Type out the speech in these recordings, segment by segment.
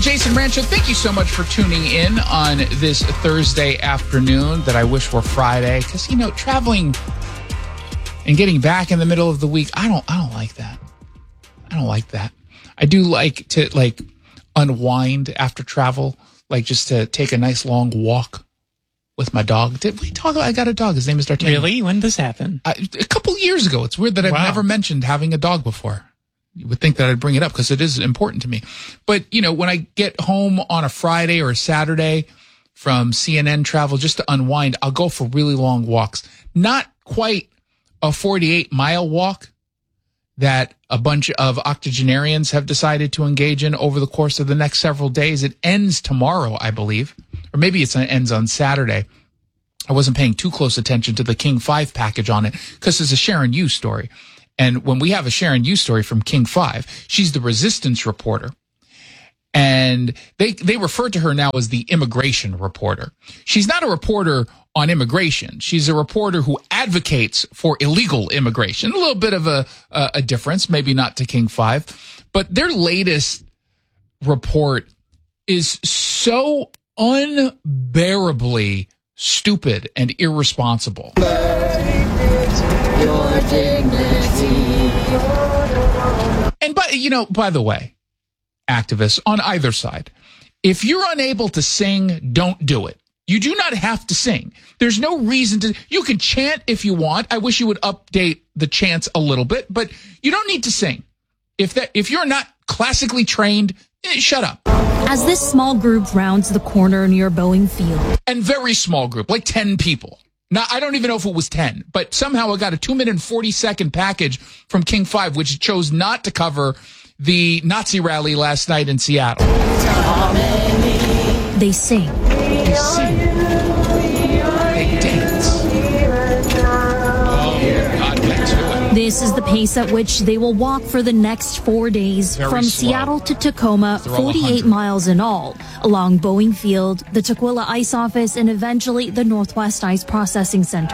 Jason Rancho, thank you so much for tuning in on this Thursday afternoon that I wish were Friday. Because, traveling and getting back in the middle of the week, I don't like that. I don't like that. I do like to, unwind after travel, just to take a nice long walk with my dog. Did we talk about, I got a dog. His name is D'Artagnan. Really? When did this happen? A couple years ago. It's weird that I've never mentioned having a dog before. You would think that I'd bring it up because it is important to me. But, when I get home on a Friday or a Saturday from CNN travel just to unwind, I'll go for really long walks. Not quite a 48-mile walk that a bunch of octogenarians have decided to engage in over the course of the next several days. It ends tomorrow, I believe. Or maybe it ends on Saturday. I wasn't paying too close attention to the King 5 package on it because it's a Sharon Yu story. And when we have a Sharon Yu story from King 5, she's the resistance reporter. And they refer to her now as the immigration reporter. She's not a reporter on immigration. She's a reporter who advocates for illegal immigration. A little bit of a difference, maybe not to King 5. But their latest report is so unbearably stupid and irresponsible. And by the way, activists on either side, if you're unable to sing, don't do it. You do not have to sing. There's no reason to. You can chant if you want. I wish you would update the chants a little bit, but you don't need to sing. If you're not classically trained, shut up. As this small group rounds the corner near Boeing Field. And very small group, like 10 people. Now, I don't even know if it was 10, but somehow I got a 2-minute and 40-second package from King 5, which chose not to cover the Nazi rally last night in Seattle. They sing. They sing. They dance. Oh, God, get to it. This is the pace at which they will walk for the next 4 days from slow. Seattle to Tacoma, 48 miles in all, along Boeing Field, the Tukwila Ice Office, and eventually the Northwest Ice Processing Center.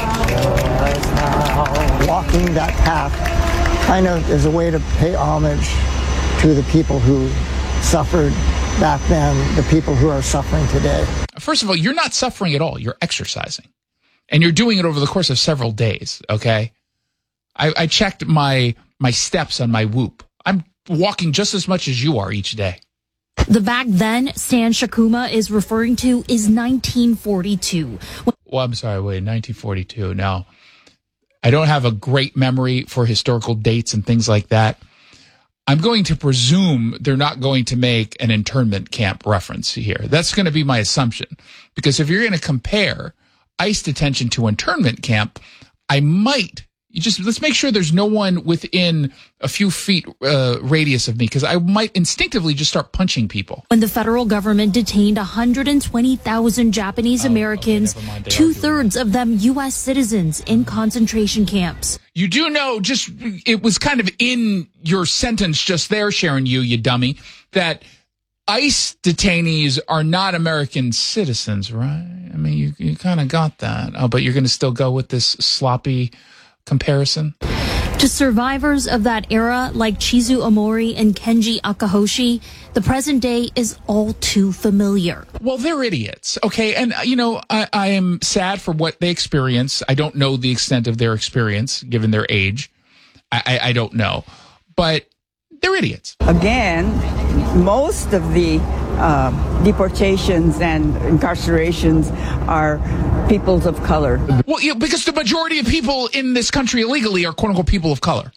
Walking that path kind of is a way to pay homage to the people who suffered back then, the people who are suffering today. First of all, you're not suffering at all. You're exercising. And you're doing it over the course of several days, okay? I checked my steps on my Whoop. I'm walking just as much as you are each day. The back then Stan Shakuma is referring to is 1942. Well, I'm sorry, wait, 1942. Now, I don't have a great memory for historical dates and things like that. I'm going to presume they're not going to make an internment camp reference here. That's going to be my assumption. Because if you're going to compare ICE detention to internment camp, I might... let's make sure there's no one within a few feet radius of me, because I might instinctively just start punching people. When the federal government detained 120,000 Japanese Americans, 2/3 of them U.S. citizens, in concentration camps. You do know, it was kind of in your sentence just there, Sharon Yu, you dummy, that ICE detainees are not American citizens, right? I mean, you kind of got that. Oh, but you're going to still go with this sloppy comparison? To survivors of that era like Chizu Omori and Kenji Akahoshi, the present day is all too familiar. Well, they're idiots, okay? And, I am sad for what they experience. I don't know the extent of their experience, given their age. I don't know. But they're idiots. Again, most of the deportations and incarcerations are peoples of color. Well, because the majority of people in this country illegally are quote-unquote people of color.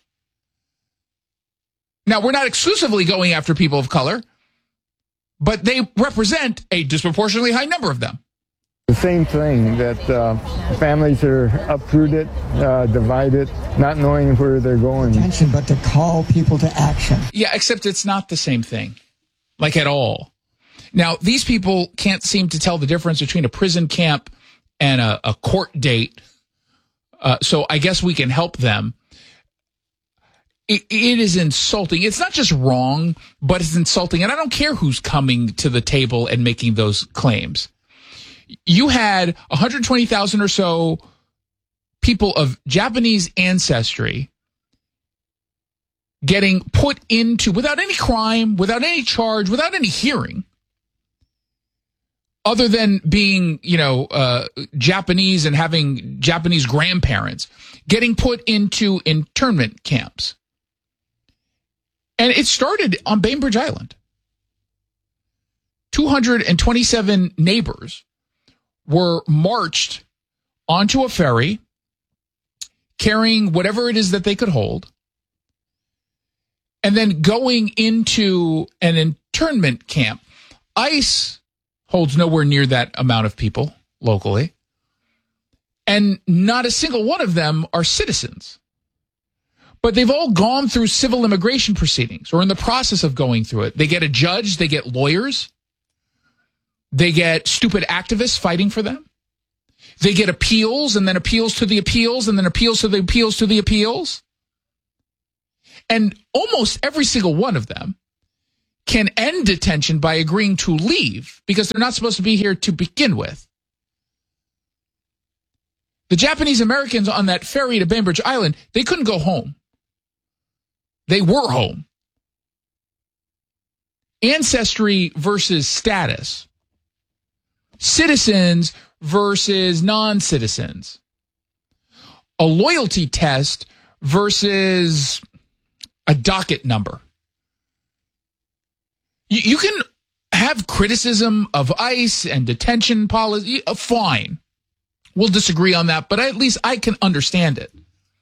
Now, we're not exclusively going after people of color, but they represent a disproportionately high number of them. The same thing, that families are uprooted, divided, not knowing where they're going. But to call people to action. Yeah, except it's not the same thing, like at all. Now, these people can't seem to tell the difference between a prison camp and a court date, so I guess we can help them. It is insulting. It's not just wrong, but it's insulting, and I don't care who's coming to the table and making those claims. You had 120,000 or so people of Japanese ancestry getting put into, without any crime, without any charge, without any hearing, other than being, Japanese and having Japanese grandparents, getting put into internment camps. And it started on Bainbridge Island. 227 neighbors were marched onto a ferry, carrying whatever it is that they could hold, and then going into an internment camp. ICE holds nowhere near that amount of people locally, and not a single one of them are citizens. But they've all gone through civil immigration proceedings or in the process of going through it. They get a judge, they get lawyers, they get stupid activists fighting for them. They get appeals and then appeals to the appeals and then appeals to the appeals to the appeals. And almost every single one of them can end detention by agreeing to leave because they're not supposed to be here to begin with. The Japanese Americans on that ferry to Bainbridge Island, they couldn't go home. They were home. Ancestry versus status. Citizens versus non-citizens. A loyalty test versus a docket number. You can have criticism of ICE and detention policy. Fine. We'll disagree on that, but at least I can understand it.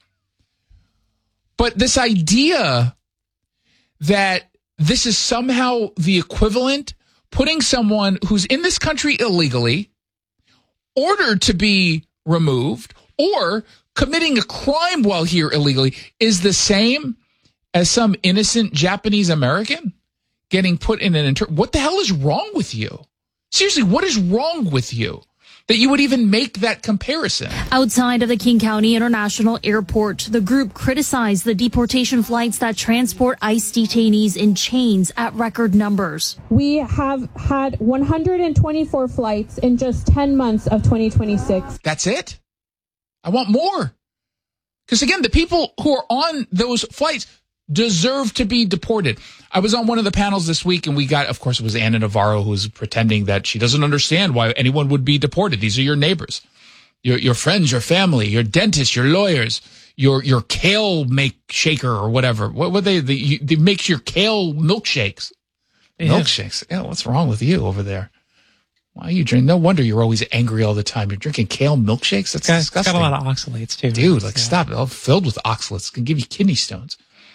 But this idea that this is somehow the equivalent, putting someone who's in this country illegally, ordered to be removed, or committing a crime while here illegally, is the same as some innocent Japanese American getting put in an what the hell is wrong with you? Seriously, what is wrong with you that you would even make that comparison? Outside of the King County International Airport, the group criticized the deportation flights that transport ICE detainees in chains at record numbers. We have had 124 flights in just 10 months of 2026. That's it? I want more. Because again, the people who are on those flights deserve to be deported. I was on one of the panels this week, and we got, of course, it was Anna Navarro who was pretending that she doesn't understand why anyone would be deported. These are your neighbors, your friends, your family, your dentists, your lawyers, your kale shaker or whatever. What they make your kale milkshakes. Yeah. Milkshakes. Yeah, what's wrong with you over there? Why are you drinking? No wonder you're always angry all the time. You're drinking kale milkshakes? That's disgusting. It's got a lot of oxalates, too. Dude, stop. All filled with oxalates. It can give you kidney stones.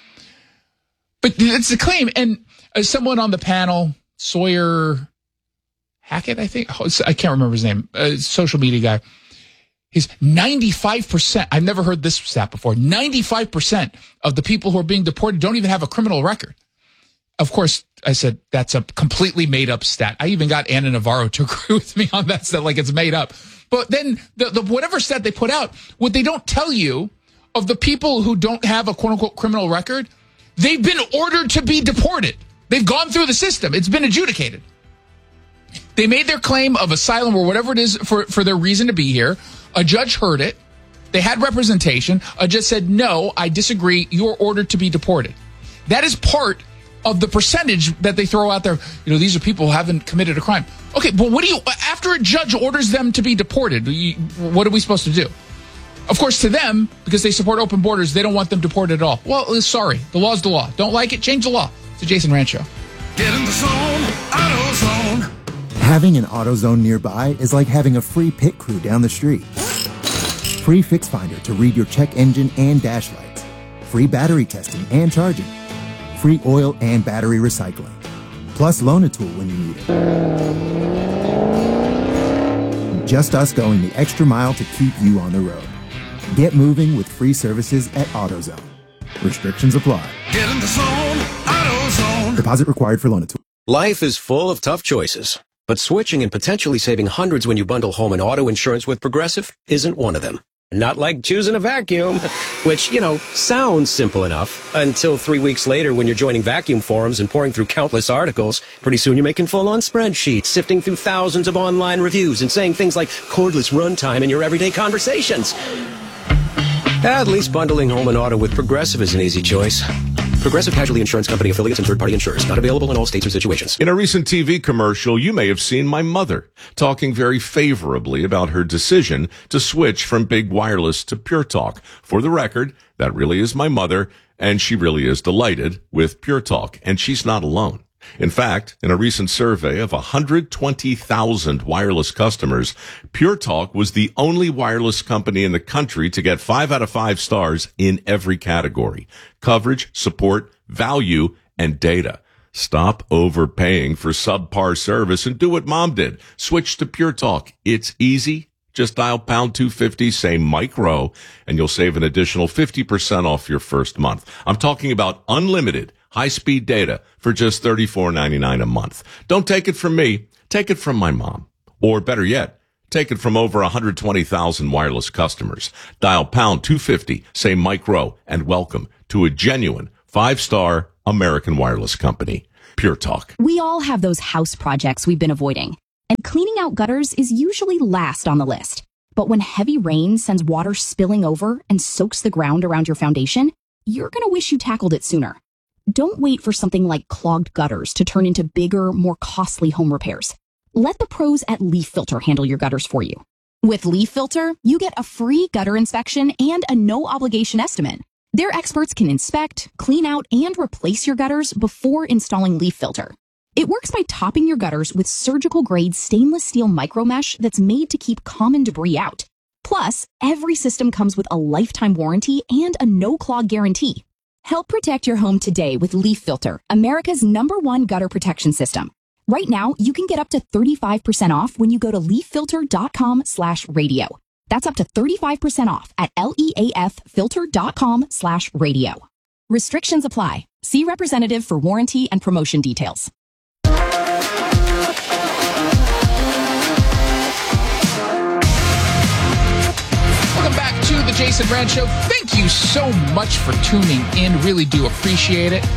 But it's the claim. And someone on the panel, Sawyer Hackett, I think. I can't remember his name. Social media guy. He's 95%. I've never heard this stat before. 95% of the people who are being deported don't even have a criminal record. Of course, I said that's a completely made up stat. I even got Anna Navarro to agree with me on that stat, like it's made up. But then the whatever stat they put out, what they don't tell you of the people who don't have a quote unquote criminal record, they've been ordered to be deported. They've gone through the system. It's been adjudicated. They made their claim of asylum or whatever it is for their reason to be here. A judge heard it. They had representation. A judge said, no, I disagree. You're ordered to be deported. That is part of the percentage that they throw out there. You know, these are people who haven't committed a crime. Okay, but after a judge orders them to be deported, what are we supposed to do? Of course, to them, because they support open borders, they don't want them deported at all. Well, sorry. The law's the law. Don't like it? Change the law. It's a Jason Rand Show. Get in the zone, AutoZone. Having an AutoZone nearby is like having a free pit crew down the street. Free Fix Finder to read your check engine and dash lights. Free battery testing and charging. Free oil and battery recycling. Plus Loan-A-Tool when you need it. Just us going the extra mile to keep you on the road. Get moving with free services at AutoZone. Restrictions apply. Get in the zone, AutoZone. Deposit required for Loan-A-Tool. Life is full of tough choices, but switching and potentially saving hundreds when you bundle home and auto insurance with Progressive isn't one of them. Not like choosing a vacuum, which, sounds simple enough until 3 weeks later when you're joining vacuum forums and pouring through countless articles. Pretty soon you're making full-on spreadsheets, sifting through thousands of online reviews and saying things like cordless runtime in your everyday conversations. At least bundling home and auto with Progressive is an easy choice. Progressive Casualty Insurance Company affiliates and third-party insurers. Not available in all states or situations. In a recent TV commercial, you may have seen my mother talking very favorably about her decision to switch from big wireless to Pure Talk. For the record, that really is my mother, and she really is delighted with Pure Talk, and she's not alone. In fact, in a recent survey of 120,000 wireless customers, Pure Talk was the only wireless company in the country to get 5 out of 5 stars in every category: coverage, support, value, and data. Stop overpaying for subpar service and do what Mom did. Switch to Pure Talk. It's easy. Just dial pound 250, say Mike Rowe, and you'll save an additional 50% off your first month. I'm talking about unlimited high-speed data for just $34.99 a month. Don't take it from me. Take it from my mom. Or better yet, take it from over 120,000 wireless customers. Dial pound 250, say Mike Rowe, and welcome to a genuine 5-star American wireless company, Pure Talk. We all have those house projects we've been avoiding, and cleaning out gutters is usually last on the list. But when heavy rain sends water spilling over and soaks the ground around your foundation, you're going to wish you tackled it sooner. Don't wait for something like clogged gutters to turn into bigger, more costly home repairs. Let the pros at Leaf Filter handle your gutters for you. With Leaf Filter, you get a free gutter inspection and a no-obligation estimate. Their experts can inspect, clean out, and replace your gutters before installing Leaf Filter. It works by topping your gutters with surgical-grade stainless steel micromesh that's made to keep common debris out. Plus, every system comes with a lifetime warranty and a no-clog guarantee. Help protect your home today with Leaf Filter, America's #1 gutter protection system. Right now, you can get up to 35% off when you go to leaffilter.com/radio. That's up to 35% off at leaffilter.com/radio. Restrictions apply. See representative for warranty and promotion details. Welcome back to the Jason Brand Show. Thank you so much for tuning in. Really do appreciate it.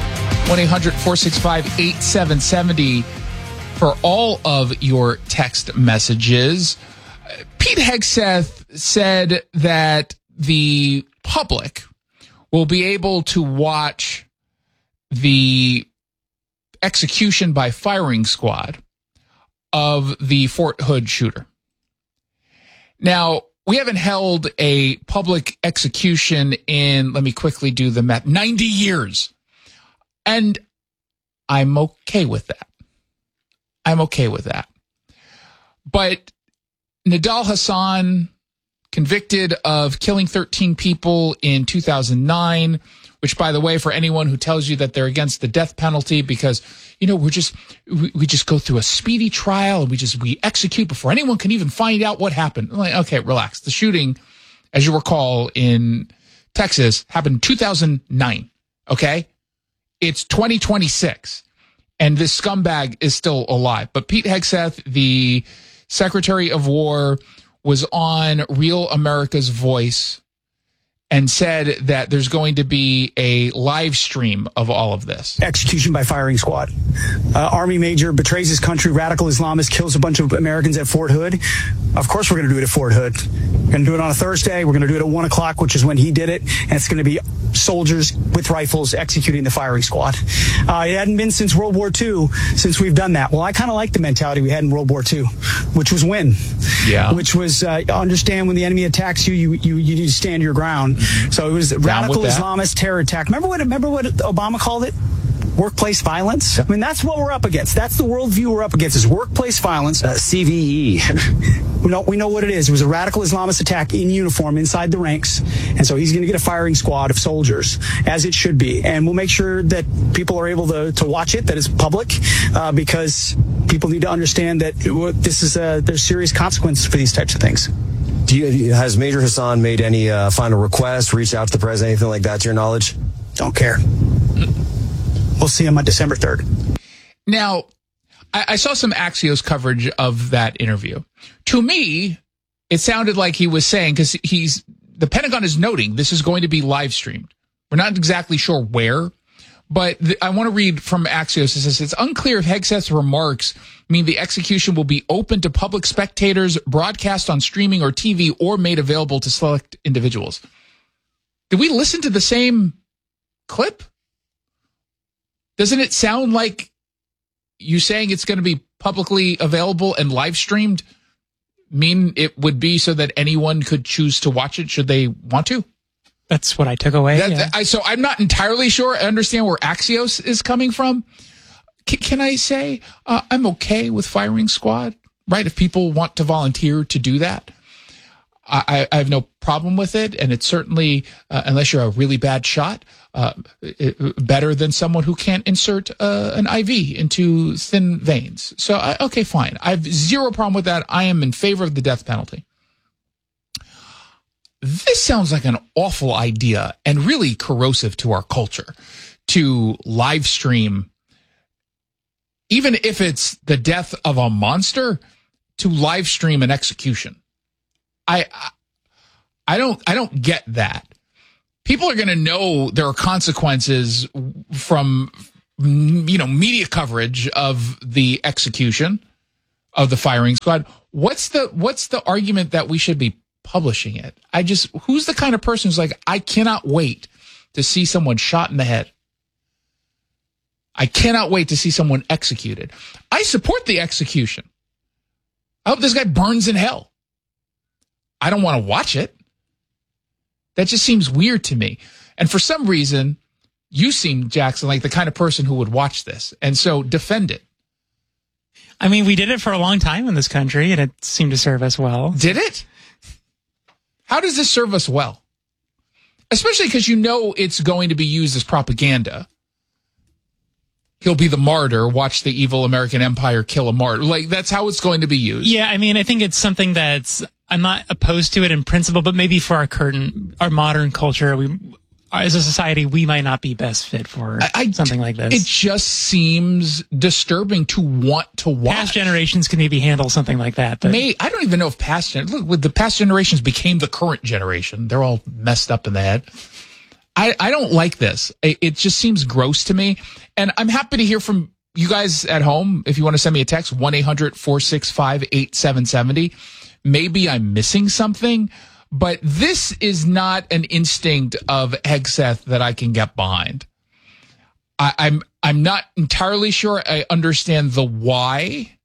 1-800-465-8770 for all of your text messages. Pete Hegseth said that the public will be able to watch the execution by firing squad of the Fort Hood shooter. Now, we haven't held a public execution in, let me quickly do the math, 90 years. And I'm okay with that. I'm okay with that. But Nidal Hasan, convicted of killing 13 people in 2009, which, by the way, for anyone who tells you that they're against the death penalty because, you know, we just go through a speedy trial and we execute before anyone can even find out what happened. I'm like, okay, relax. The shooting, as you recall, in Texas happened in 2009. Okay. It's 2026 and this scumbag is still alive. But Pete Hegseth, the Secretary of War, was on Real America's Voice and said that there's going to be a live stream of all of this. Execution by firing squad. Army major betrays his country, radical Islamist, kills a bunch of Americans at Fort Hood. Of course we're going to do it at Fort Hood. We're going to do it on a Thursday. We're going to do it at 1 o'clock, which is when he did it. And it's going to be soldiers with rifles executing the firing squad. It hadn't been since World War II since we've done that. Well, I kind of like the mentality we had in World War II, which was win. Yeah. Which was understand when the enemy attacks you, you need to stand your ground. So it was radical Islamist terror attack. Remember what Obama called it? Workplace violence. I mean, that's what we're up against. That's the worldview we're up against, is workplace violence. CVE. We know what it is. It was a radical Islamist attack in uniform inside the ranks. And so he's going to get a firing squad of soldiers, as it should be. And we'll make sure that people are able to watch it, that it's public, because people need to understand that there's serious consequences for these types of things. Has Major Hasan made any final request, reached out to the president, anything like that, to your knowledge? Don't care. We'll see him on December 3rd. Now, I saw some Axios coverage of that interview. To me, it sounded like he was saying, because the Pentagon is noting this is going to be live streamed. We're not exactly sure where, but I want to read from Axios. It says, it's unclear if Hegseth's remarks mean the execution will be open to public spectators, broadcast on streaming or TV, or made available to select individuals. Did we listen to the same clip? Doesn't it sound like you saying it's going to be publicly available and live streamed mean it would be so that anyone could choose to watch it should they want to? That's what I took away. So I'm not entirely sure I understand where Axios is coming from. Can I say I'm okay with firing squad, right? If people want to volunteer to do that, I have no problem with it. And it's certainly, unless you're a really bad shot, better than someone who can't insert an IV into thin veins. So, okay, fine. I have zero problem with that. I am in favor of the death penalty. This sounds like an awful idea and really corrosive to our culture to live stream, even if it's the death of a monster, to live stream an execution. I don't get that. People are going to know there are consequences from, media coverage of the execution of the firing squad. What's the argument that we should be publishing it? Who's the kind of person who's like, I cannot wait to see someone shot in the head. I cannot wait to see someone executed. I support the execution. I hope this guy burns in hell. I don't want to watch it. That just seems weird to me. And for some reason, you seem, Jackson, like the kind of person who would watch this. And so defend it. I mean, we did it for a long time in this country, and it seemed to serve us well. Did it? How does this serve us well? Especially because it's going to be used as propaganda. He'll be the martyr. Watch the evil American empire kill a martyr. Like, that's how it's going to be used. Yeah, I mean, I think it's something I'm not opposed to it in principle, but maybe for our modern culture, as a society, we might not be best fit for something like this. It just seems disturbing to want to watch. Past generations can maybe handle something like that. But I don't even know if the past generations became the current generation. They're all messed up in the head. I don't like this. It just seems gross to me. And I'm happy to hear from you guys at home. If you want to send me a text, 1-800-465-8770. Maybe I'm missing something, but this is not an instinct of Hegseth that I can get behind. I'm not entirely sure I understand the why.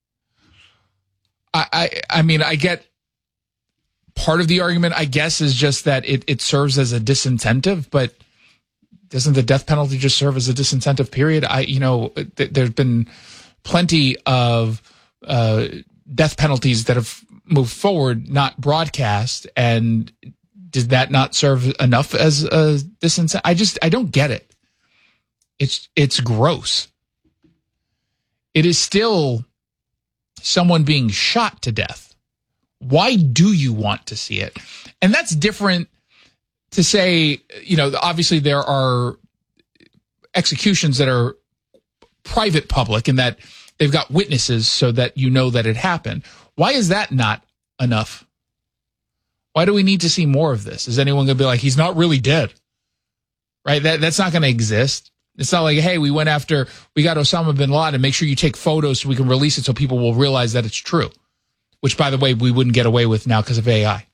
I mean, I get part of the argument, I guess, is just that it serves as a disincentive, but doesn't the death penalty just serve as a disincentive, period? There's been plenty of death penalties that have moved forward, not broadcast, and did that not serve enough as a disincentive? I don't get it. It's gross. It is still someone being shot to death. Why do you want to see it? And that's different to say, obviously there are executions that are private public and that they've got witnesses so that you know that it happened. Why is that not enough? Why do we need to see more of this? Is anyone going to be like, he's not really dead? Right? That's not going to exist. It's not like, hey, we got Osama bin Laden. Make sure you take photos so we can release it so people will realize that it's true. Which, by the way, we wouldn't get away with now because of AI.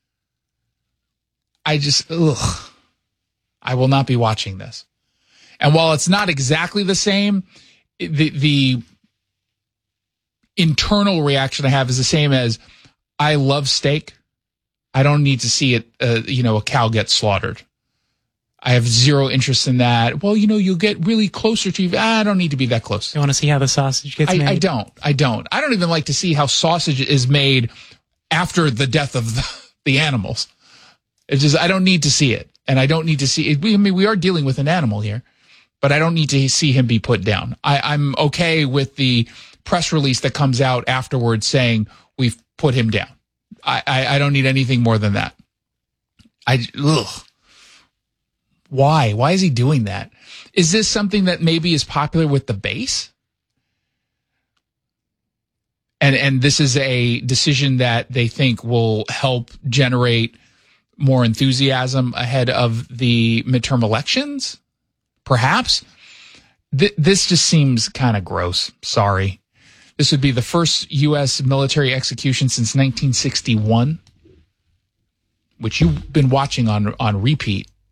I will not be watching this. And while it's not exactly the same, the internal reaction I have is the same as, I love steak. I don't need to see it, a cow get slaughtered. I have zero interest in that. Well, you'll get really closer to you. I don't need to be that close. You want to see how the sausage gets made? I don't. I don't even like to see how sausage is made after the death of the animals. It's just, I don't need to see it. And I don't need to see it. We are dealing with an animal here, but I don't need to see him be put down. I'm okay with the press release that comes out afterwards saying we've put him down. I don't need anything more than that. Why? Why is he doing that? Is this something that maybe is popular with the base? And this is a decision that they think will help generate more enthusiasm ahead of the midterm elections? Perhaps? This just seems kind of gross. Sorry. This would be the first U.S. military execution since 1961, which you've been watching on repeat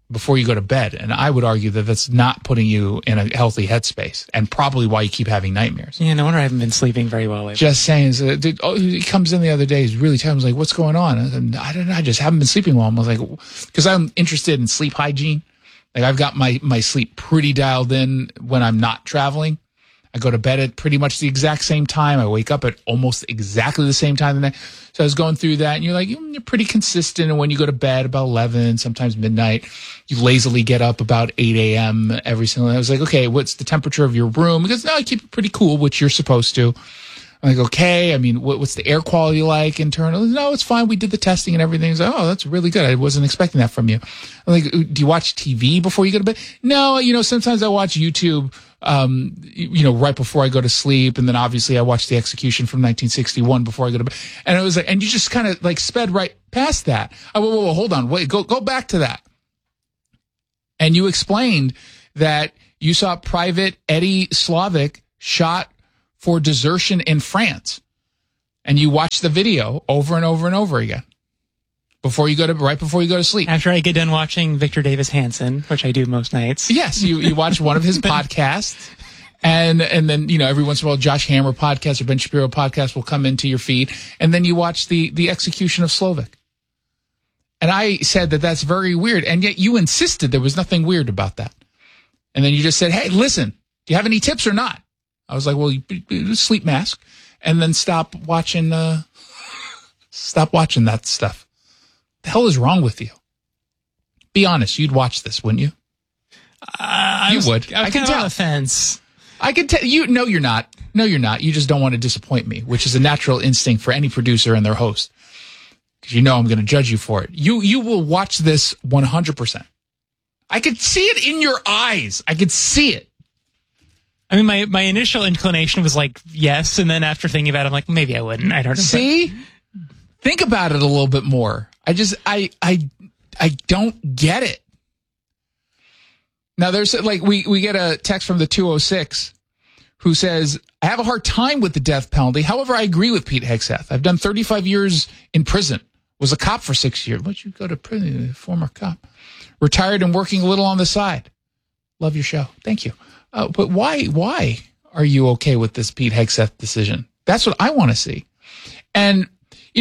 before you go to bed. And I would argue that that's not putting you in a healthy headspace, and probably why you keep having nightmares. Yeah, no wonder I haven't been sleeping very well lately. Just saying. He comes in the other day. He's really tired. I was like, what's going on? I said, I don't know. I just haven't been sleeping well. I was like, because I'm interested in sleep hygiene. Like, I've got my sleep pretty dialed in when I'm not traveling. I go to bed at pretty much the exact same time. I wake up at almost exactly the same time the night. So I was going through that, and you're like, you're pretty consistent. And when you go to bed about 11, sometimes midnight, you lazily get up about 8 a.m. every single night. I was like, okay, what's the temperature of your room? Because no, I keep it pretty cool, which you're supposed to. I'm like, okay, I mean, what's the air quality like internal? No, it's fine. We did the testing and everything. He's like, oh, that's really good. I wasn't expecting that from you. I'm like, do you watch TV before you go to bed? No, sometimes I watch YouTube, right before I go to sleep. And then obviously I watch The Execution from 1961 before I go to bed. And it was like, and you just kind of like sped right past that. Whoa, hold on. Wait, go back to that. And you explained that you saw Private Eddie Slavic shot for desertion in France. And you watch the video over and over and over again right before you go to sleep. After I get done watching Victor Davis Hanson, which I do most nights. Yes, you watch one of his podcasts, and then every once in a while Josh Hammer podcast or Ben Shapiro podcast will come into your feed, and then you watch the execution of Slovic. And I said that that's very weird, and yet you insisted there was nothing weird about that. And then you just said, "Hey, listen, do you have any tips or not?" I was like, well, you sleep mask, and then stop watching that stuff. The hell is wrong with you? Be honest. You'd watch this, wouldn't you? You would. I can tell. On the fence. I can tell you. No, you're not. No, you're not. You just don't want to disappoint me, which is a natural instinct for any producer and their host. Because I'm going to judge you for it. You will watch this 100%. I could see it in your eyes. I could see it. I mean, my initial inclination was like, yes. And then after thinking about it, I'm like, maybe I wouldn't. I don't know. See? Think about it a little bit more. I don't get it. Now, there's like, we get a text from the 206 who says, I have a hard time with the death penalty. However, I agree with Pete Hegseth. I've done 35 years in prison. Was a cop for 6 years. Why'd you go to prison? Former cop. Retired and working a little on the side. Love your show. Thank you. But why are you okay with this Pete Hegseth decision? That's what I want to see. And,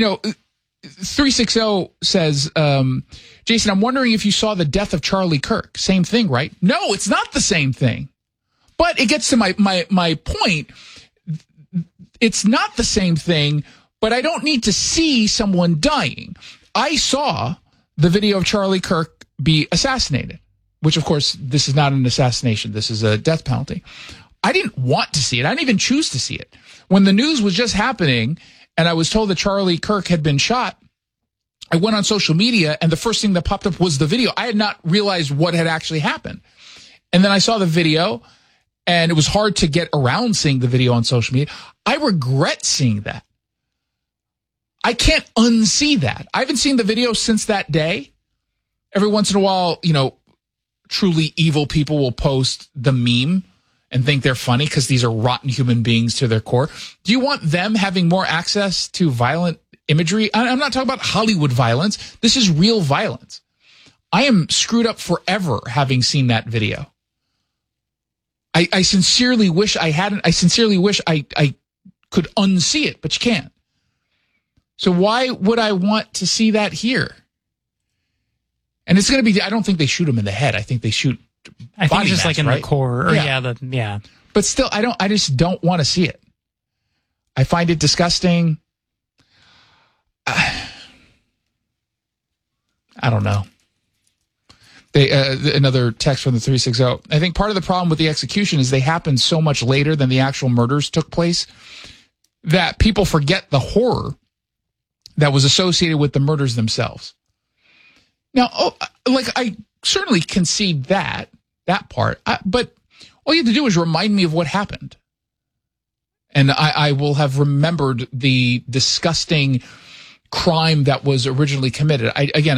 360 says, Jason, I'm wondering if you saw The Death of Charlie Kirk. Same thing, right? No, it's not the same thing. But it gets to my point. It's not the same thing, but I don't need to see someone dying. I saw the video of Charlie Kirk be assassinated. Which, of course, this is not an assassination. This is a death penalty. I didn't want to see it. I didn't even choose to see it. When the news was just happening and I was told that Charlie Kirk had been shot, I went on social media and the first thing that popped up was the video. I had not realized what had actually happened. And then I saw the video, and it was hard to get around seeing the video on social media. I regret seeing that. I can't unsee that. I haven't seen the video since that day. Every once in a while, truly evil people will post the meme and think they're funny because these are rotten human beings to their core. Do you want them having more access to violent imagery? I'm not talking about Hollywood violence. This is real violence. I am screwed up forever having seen that video. I sincerely wish I hadn't. I sincerely wish I could unsee it, but you can't. So why would I want to see that here? And it's going to be, I don't think they shoot him in the head. I think they shoot I think body just mass, like in right? the core. Or yeah. But still, I just don't want to see it. I find it disgusting. I don't know. Another text from the 360. I think part of the problem with the execution is they happened so much later than the actual murders took place that people forget the horror that was associated with the murders themselves. Now, I certainly concede that part, but all you have to do is remind me of what happened. And I will have remembered the disgusting crime that was originally committed.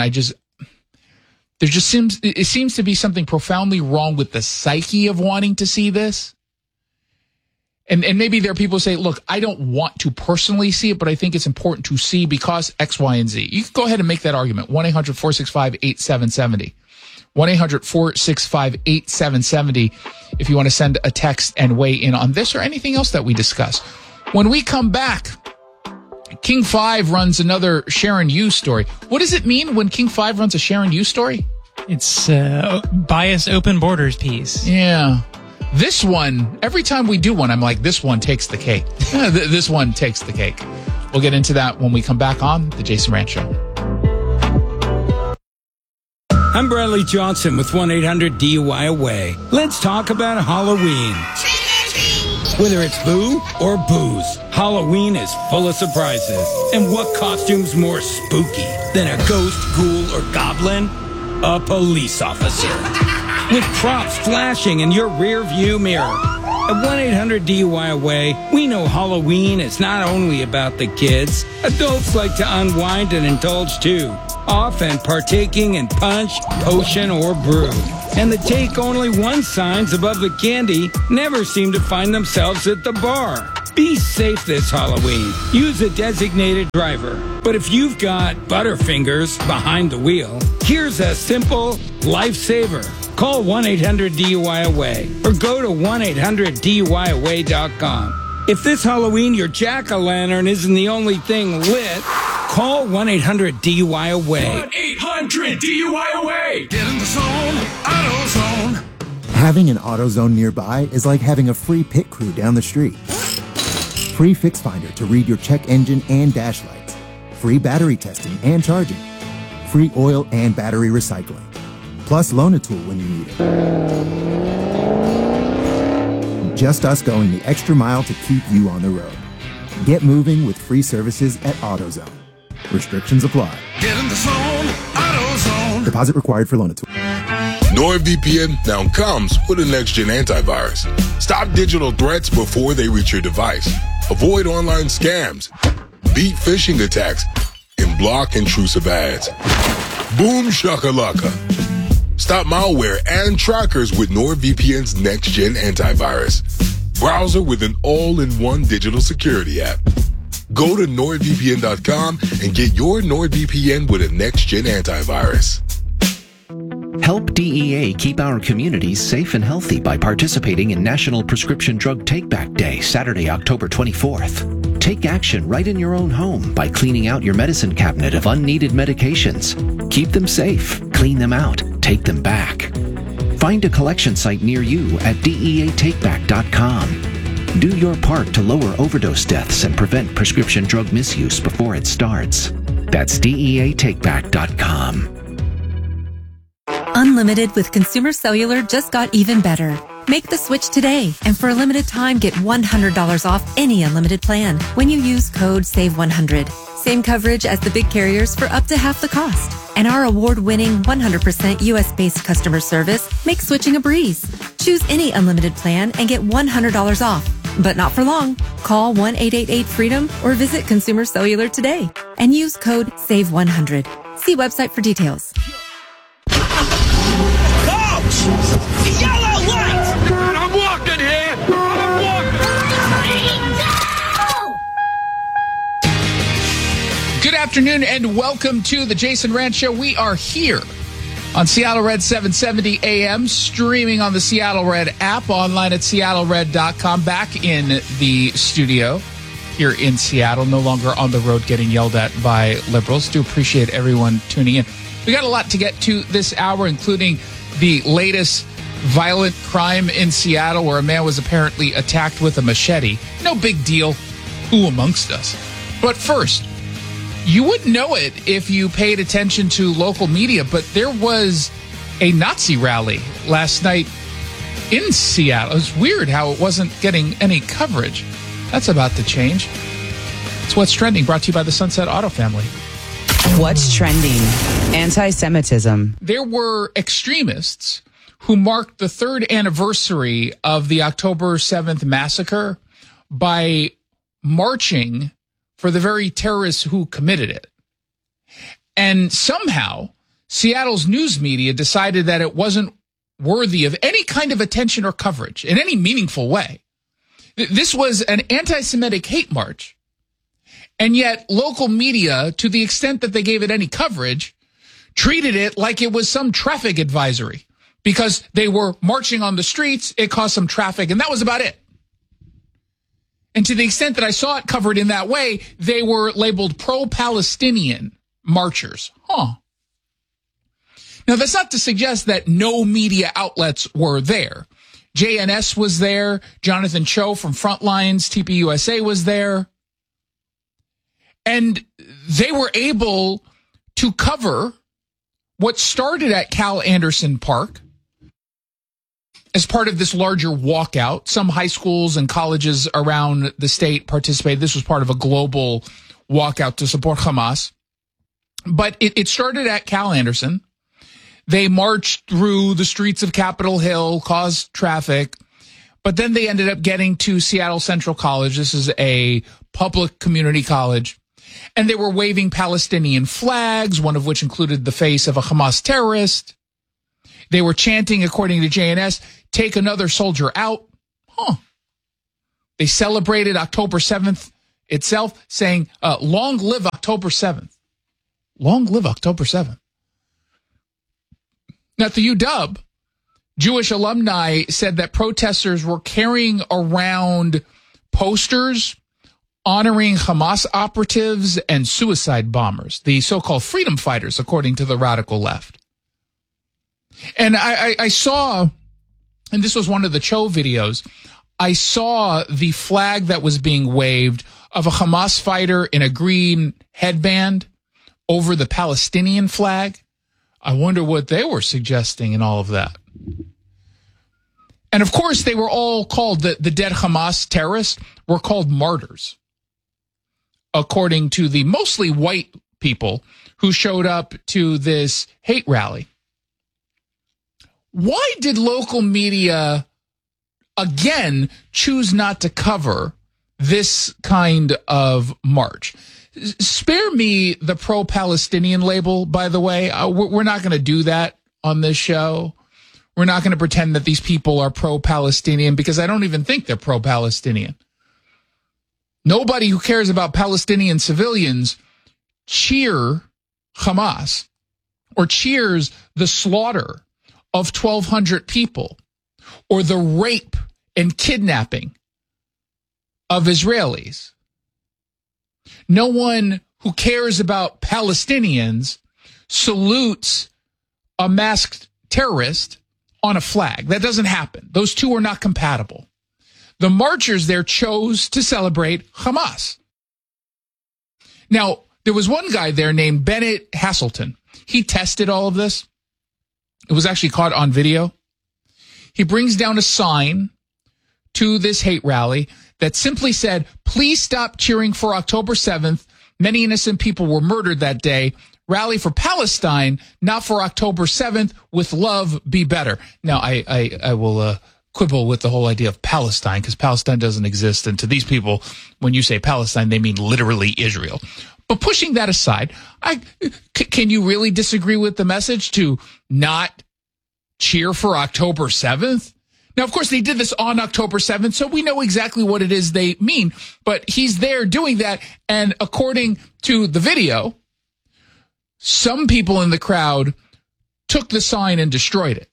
It seems to be something profoundly wrong with the psyche of wanting to see this. And maybe there are people who say, look, I don't want to personally see it, but I think it's important to see because X, Y, and Z. You can go ahead and make that argument. 1-800-465-8770. 1-800-465-8770 if you want to send a text and weigh in on this or anything else that we discuss. When we come back, King 5 runs another Sharon Yu story. What does it mean when King 5 runs a Sharon Yu story? It's bias open borders piece. Yeah. This one, every time we do one, I'm like, this one takes the cake. This one takes the cake. We'll get into that when we come back on The Jason Rantz Show. I'm Bradley Johnson with 1-800-DUI-AWAY. Let's talk about Halloween. Whether it's boo or booze, Halloween is full of surprises. And what costume's more spooky than a ghost, ghoul, or goblin? A police officer. With props flashing in your rear view mirror. At 1-800-DUI-AWAY, we know Halloween is not only about the kids. Adults like to unwind and indulge too, often partaking in punch, potion, or brew. And the take only one signs above the candy never seem to find themselves at the bar. Be safe this Halloween. Use a designated driver. But if you've got Butterfingers behind the wheel, here's a simple lifesaver. Call 1-800-DUI-AWAY or go to 1-800-DUI-AWAY.com. If this Halloween your jack-o'-lantern isn't the only thing lit, call 1-800-DUI-AWAY. 1-800-DUI-AWAY. Get in the zone, AutoZone. Having an AutoZone nearby is like having a free pit crew down the street. Free Fix Finder to read your check engine and dash lights. Free battery testing and charging. Free oil and battery recycling. Plus loan a tool when you need it. Just us going the extra mile to keep you on the road. Get moving with free services at AutoZone. Restrictions apply. Get in the zone, AutoZone. Deposit required for loan a tool. NordVPN now comes with a next-gen antivirus. Stop digital threats before they reach your device. Avoid online scams. Beat phishing attacks. And block intrusive ads. Boom shakalaka. Stop malware and trackers with NordVPN's next-gen antivirus. Browser with an all-in-one digital security app. Go to NordVPN.com and get your NordVPN with a next-gen antivirus. Help DEA keep our communities safe and healthy by participating in National Prescription Drug Take-Back Day, Saturday, October 24th. Take action right in your own home by cleaning out your medicine cabinet of unneeded medications. Keep them safe, clean them out, take them back. Find a collection site near you at DEATakeback.com. Do your part to lower overdose deaths and prevent prescription drug misuse before it starts. That's DEATakeback.com. Unlimited with Consumer Cellular just got even better. Make the switch today, and for a limited time, get $100 off any unlimited plan when you use code SAVE100. Same coverage as the big carriers for up to half the cost. And our award-winning 100% U.S.-based customer service makes switching a breeze. Choose any unlimited plan and get $100 off. But not for long. Call 1-888-FREEDOM or visit Consumer Cellular today and use code SAVE100. See website for details. Coach! Yellow light! I'm walking here! I'm walking! Good afternoon and welcome to the Jason Rantz Show. We are here on Seattle Red 770 AM, streaming on the Seattle Red app, online at seattlered.com, back in the studio here in Seattle, no longer on the road getting yelled at by liberals. Do appreciate everyone tuning in. We got a lot to get to this hour, including the latest violent crime in Seattle where a man was apparently attacked with a machete. No big deal. Who amongst us? But first, you wouldn't know it if you paid attention to local media, but there was a Nazi rally last night in Seattle. It was weird how it wasn't getting any coverage. That's about to change. It's What's Trending, brought to you by the Sunset Auto family. What's trending? Anti-Semitism. There were extremists who marked the third anniversary of the October 7th massacre by marching for the very terrorists who committed it. And somehow, Seattle's news media decided that it wasn't worthy of any kind of attention or coverage in any meaningful way. This was an anti-Semitic hate march. And yet, local media, to the extent that they gave it any coverage, treated it like it was some traffic advisory because they were marching on the streets. It caused some traffic, and that was about it. And to the extent that I saw it covered in that way, they were labeled pro-Palestinian marchers. Now, that's not to suggest that no media outlets were there. JNS was there. Jonathan Cho from Frontlines, TPUSA was there. And they were able to cover what started at Cal Anderson Park as part of this larger walkout. Some high schools and colleges around the state participated. This was part of a global walkout to support Hamas. But it started at Cal Anderson. They marched through the streets of Capitol Hill, caused traffic, but then they ended up getting to Seattle Central College. This is a public community college. And they were waving Palestinian flags, one of which included the face of a Hamas terrorist. They were chanting, according to JNS, "Take another soldier out." They celebrated October 7th itself, saying, long live October 7th. Long live October 7th. Now, at the UW, Jewish alumni said that protesters were carrying around posters honoring Hamas operatives and suicide bombers, the so-called freedom fighters, according to the radical left. And I saw, and this was one of the Cho videos, I saw the flag that was being waved of a Hamas fighter in a green headband over the Palestinian flag. I wonder what they were suggesting in all of that. And of course, they were all called, the dead Hamas terrorists were called martyrs, according to the mostly white people who showed up to this hate rally. Why did local media, again, choose not to cover this kind of march? Spare me the pro-Palestinian label, by the way. We're not going to do that on this show. We're not going to pretend that these people are pro-Palestinian because I don't even think they're pro-Palestinian. Nobody who cares about Palestinian civilians cheer Hamas or cheers the slaughter of 1,200 people or the rape and kidnapping of Israelis. No one who cares about Palestinians salutes a masked terrorist on a flag. That doesn't happen. Those two are not compatible. The marchers there chose to celebrate Hamas. Now, there was one guy there named Bennett Hasselton. He tested all of this. It was actually caught on video. He brings down a sign to this hate rally that simply said, "Please stop cheering for October 7th. Many innocent people were murdered that day. Rally for Palestine, not for October 7th. With love, be better." Now, I will quibble with the whole idea of Palestine because Palestine doesn't exist. And to these people, when you say Palestine, they mean literally Israel. But pushing that aside, can you really disagree with the message to not cheer for October 7th? Now, of course, they did this on October 7th, so we know exactly what it is they mean. But he's there doing that, and according to the video, some people in the crowd took the sign and destroyed it.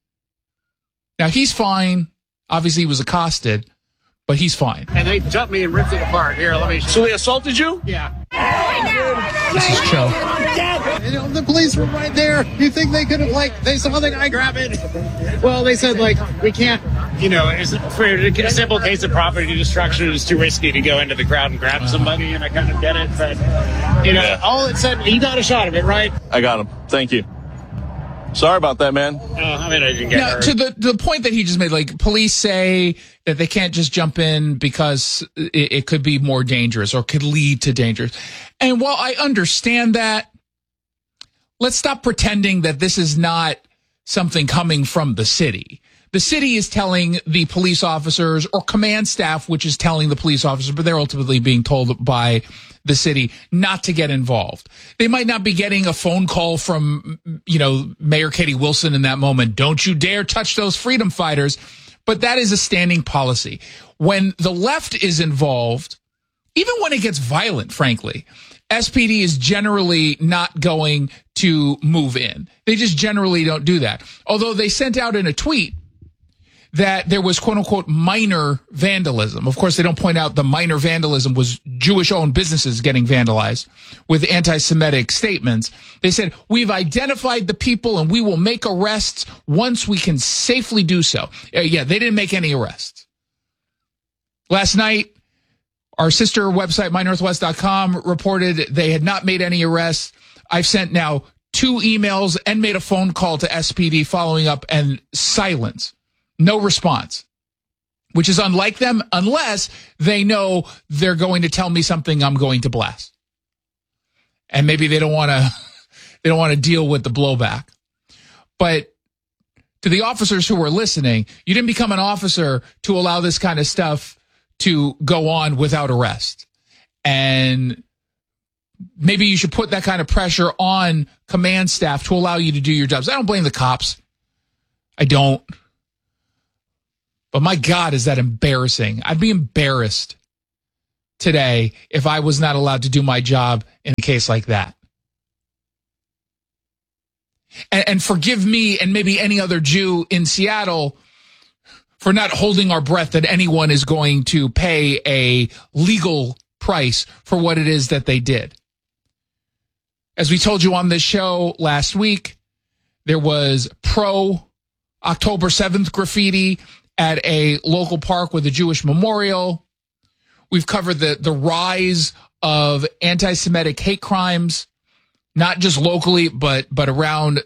Now, he's fine. Obviously, he was accosted, but he's fine. And they jumped me and ripped it apart. Here, let me show you. So they assaulted you? Yeah. This is Cho. You know, the police were right there. You think they could have, they saw the guy grab it? Well, they said, we can't, for a simple case of property destruction, it's too risky to go into the crowd and grab somebody, and I kind of get it. But, all it said, you got a shot of it, right? I got him. Thank you. Sorry about that, man. I didn't get hurt. To the point that he just made, police say that they can't just jump in because it could be more dangerous or could lead to dangers. And while I understand that, let's stop pretending that this is not something coming from the city. The city is telling the police officers, or command staff, which is telling the police officers, but they're ultimately being told by the city not to get involved. They might not be getting a phone call from, Mayor Katie Wilson in that moment. Don't you dare touch those freedom fighters. But that is a standing policy. When the left is involved even when it gets violent, frankly, SPD is generally not going to move in. They just generally don't do that. Although they sent out in a tweet that there was quote unquote minor vandalism. Of course, they don't point out the minor vandalism was Jewish owned businesses getting vandalized with anti-Semitic statements. They said, we've identified the people and we will make arrests once we can safely do so. Yeah, they didn't make any arrests. Last night, our sister website, mynorthwest.com, reported they had not made any arrests. I've sent now 2 emails and made a phone call to SPD following up, and silence. No response, which is unlike them unless they know they're going to tell me something I'm going to blast. And maybe they don't want to deal with the blowback. But to the officers who were listening, you didn't become an officer to allow this kind of stuff to go on without arrest. And maybe you should put that kind of pressure on command staff to allow you to do your jobs. I don't blame the cops. I don't. But my God, is that embarrassing. I'd be embarrassed today if I was not allowed to do my job in a case like that. And forgive me and maybe any other Jew in Seattle for not holding our breath that anyone is going to pay a legal price for what it is that they did. As we told you on this show last week, there was pro-October 7th graffiti at a local park with a Jewish memorial. We've covered the rise of anti-Semitic hate crimes, not just locally, but around